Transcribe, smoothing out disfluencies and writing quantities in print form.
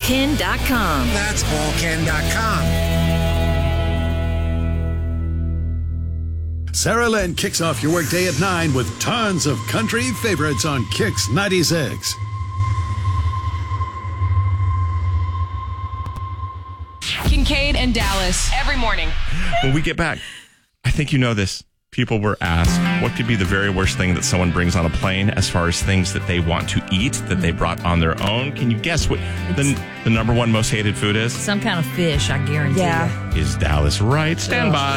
paulken.com. That's paulken.com. Sarah Lynn kicks off your workday at 9 with tons of country favorites on Kix 96. Kincaid and Dallas every morning. When we get back, I think you know this. People were asked what could be the very worst thing that someone brings on a plane as far as things that they want to eat that they brought on their own. Can you guess what the number one most hated food is? Some kind of fish, I guarantee you. Is Dallas right? Stand by.